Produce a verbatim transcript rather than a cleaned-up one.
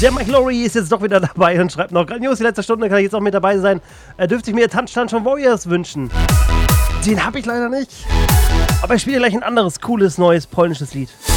Der Mike Lowry ist jetzt doch wieder dabei und schreibt noch, grandios, die letzte Stunde kann ich jetzt auch mit dabei sein. Äh, dürfte ich mir Tanzstand von Warriors wünschen. Den habe ich leider nicht. Aber ich spiele gleich ein anderes, cooles, neues polnisches Lied.